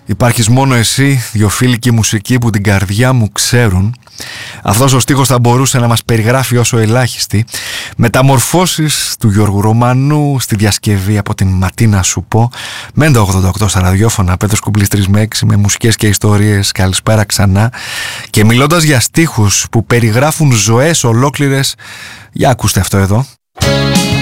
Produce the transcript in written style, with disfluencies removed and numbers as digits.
Υπάρχεις μόνο εσύ, δυο φίλοι και η μουσική που την καρδιά μου ξέρουν. Αυτός ο στίχος θα μπορούσε να μας περιγράφει όσο ελάχιστη. Μεταμορφώσεις του Γιώργου Ρωμανού στη διασκευή από την Ματίνα σου πω. Μέντα 88 στα ραδιόφωνα, Πέτρος Κουμπλής 3 με 6 με μουσικές και ιστορίες. Καλησπέρα ξανά. Και μιλώντας για στίχους που περιγράφουν ζωές ολόκληρες, για ακούστε αυτό εδώ.